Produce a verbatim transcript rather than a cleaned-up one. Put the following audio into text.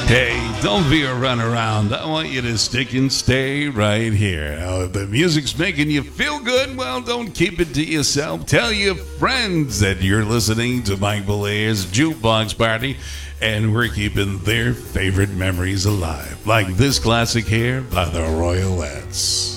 Hey, don't be a runaround. I want you to stick and stay right here. Now, if the music's making you feel good, well, don't keep it to yourself. Tell your friends that you're listening to Mike Bolier's Jukebox Party, and we're keeping their favorite memories alive, like this classic here by the Royalettes.